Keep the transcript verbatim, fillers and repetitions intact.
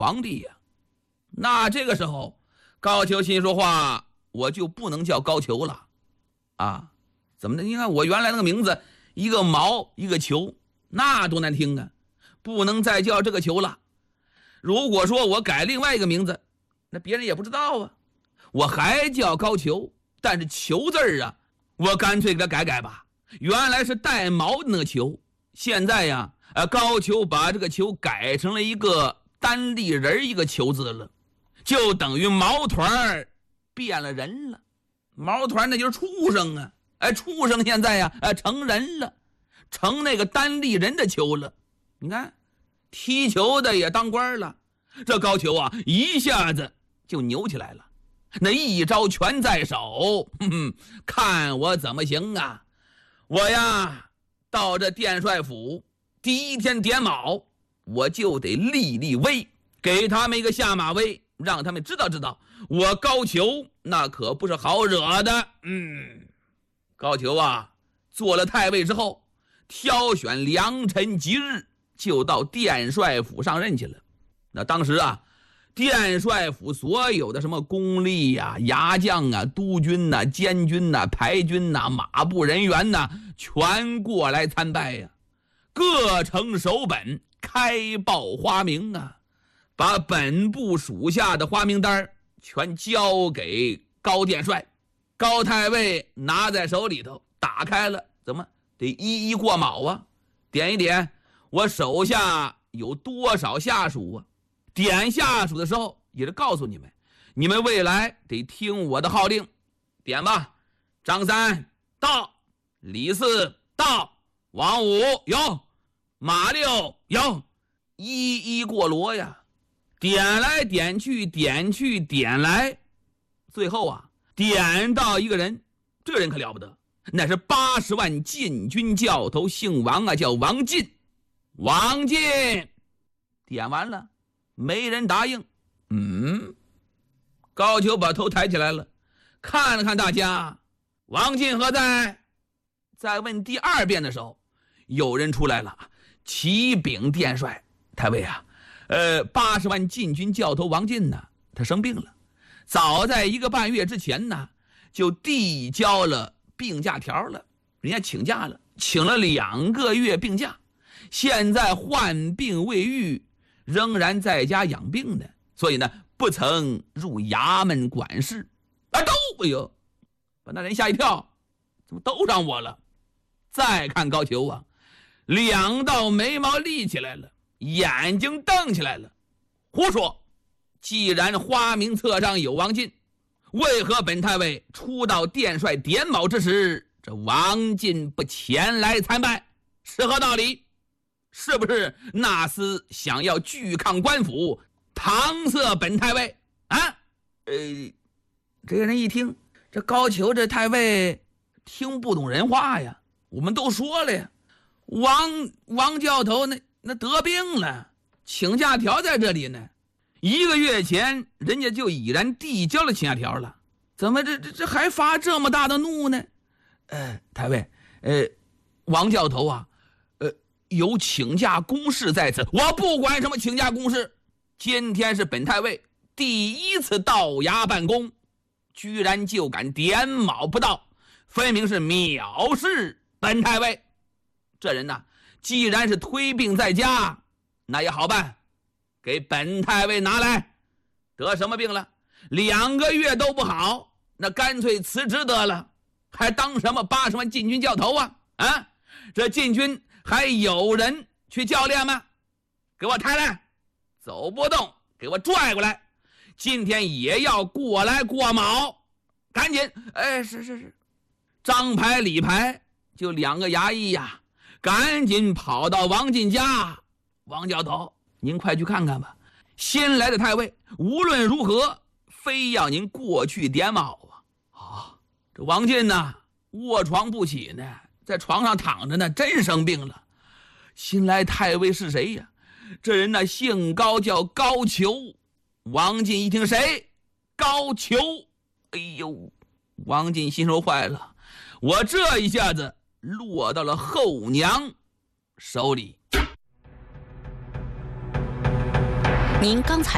皇帝呀。那这个时候高俅心说话，我就不能叫高俅了啊？怎么的？你看我原来那个名字，一个毛一个裘，那多难听啊，不能再叫这个裘了。如果说我改另外一个名字，那别人也不知道啊。我还叫高俅，但是裘字儿啊，我干脆给他改改吧。原来是带毛的那个裘，现在呀，呃，高俅把这个裘改成了一个单立人一个裘字了，就等于毛团变了人了。毛团那就是畜生啊，哎，畜生现在呀，呃，成人了，成那个单立人的裘了。你看，踢球的也当官了，这高俅啊，一下子就牛起来了。那一招拳在手，哼哼，看我怎么行啊！我呀，到这殿帅府第一天点卯，我就得立立威，给他们一个下马威，让他们知道知道，我高俅那可不是好惹的。嗯，高俅啊，做了太尉之后，挑选良辰吉日，就到殿帅府上任去了。那当时啊，殿帅府所有的什么公吏呀、牙将啊、督军呐、监军呐、排军呐、马步人员呐，全过来参拜呀。各呈手本，开报花名啊，把本部属下的花名单全交给高殿帅。高太尉拿在手里头，打开了，怎么得一一过卯啊？点一点，我手下有多少下属啊？点下属的时候也是告诉你们，你们未来得听我的号令。点吧，张三到，李四到，王五有，马六有，一一过锣呀。点来点去，点去点来，最后啊，点到一个人，这个人可了不得，那是八十万禁军教头，姓王啊，叫王进。王进点完了，没人答应。嗯，高俅把头抬起来了，看了看大家，王进何在？再问第二遍的时候，有人出来了，启禀殿帅，太尉啊，呃，八十万禁军教头王进呢，他生病了，早在一个半月之前呢，就递交了病假条了，人家请假了，请了两个月病假，现在患病未愈，仍然在家养病呢，所以呢，不曾入衙门管事。啊，都，哎呦，把那人吓一跳，怎么都让我了？再看高俅啊，两道眉毛立起来了，眼睛瞪起来了。胡说！既然花名册上有王进，为何本太尉初到殿帅点卯之时，这王进不前来参拜？是何道理？是不是那厮想要拒抗官府，搪塞本太尉啊？呃，这个人一听，这高俅这太尉听不懂人话呀。我们都说了呀，王王教头那那得病了，请假条在这里呢。一个月前人家就已然递交了请假条了，怎么这这这还发这么大的怒呢？呃，太尉，呃，王教头啊，呃，有请假公事在此，我不管什么请假公事。今天是本太尉第一次到衙办公，居然就敢点卯不到，分明是藐视本太尉。这人呐，既然是推病在家，那也好办，给本太尉拿来。得什么病了？两个月都不好，那干脆辞职得了，还当什么八十万禁军教头啊？啊，这禁军还有人去教练吗？给我抬来，走不动，给我拽过来，今天也要过来过卯，赶紧！哎，是是是，张排李排就两个衙役呀，赶紧跑到王进家。王教头，您快去看看吧，新来的太尉无论如何非要您过去点卯啊！啊，这王进呢，卧床不起呢，在床上躺着呢，真生病了。新来太尉是谁呀？这人呢，姓高，叫高俅。王进一听谁？高俅。哎呦，王进心说坏了，我这一下子落到了后娘手里。 您刚才